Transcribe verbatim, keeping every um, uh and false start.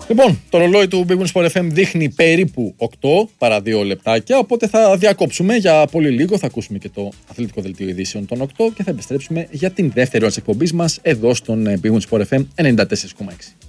Λοιπόν, το ρολόι του Big Win Sport εφ εμ δείχνει περίπου οκτώ παρά δύο λεπτάκια, οπότε θα διακόψουμε για πολύ λίγο, θα ακούσουμε και το αθλητικό δελτίο ειδήσεων των οκτώ και θα επιστρέψουμε για την δεύτερη ώρα της εκπομπής μας εδώ στον Big Win Sport εφ εμ ενενήντα τέσσερα κόμμα έξι.